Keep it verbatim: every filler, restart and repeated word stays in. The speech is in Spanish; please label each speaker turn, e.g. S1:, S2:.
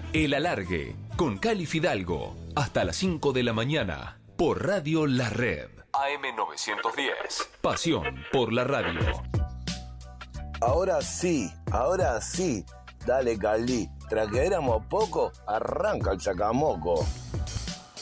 S1: El Alargue, con Cali Fidalgo, hasta las cinco de la mañana, por Radio La Red. A M novecientos diez. Pasión por la radio.
S2: Ahora sí, ahora sí. Dale, Cali. Tras que éramos poco, arranca el sacamoco.